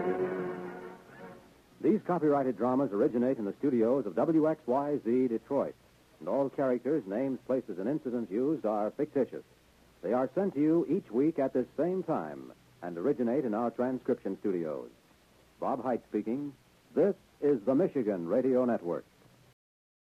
These copyrighted dramas originate in the studios of WXYZ Detroit, and all characters, names, places, and incidents used are fictitious. They are sent to you each week at this same time and originate in our transcription studios. Bob Height speaking. This is the Michigan Radio Network.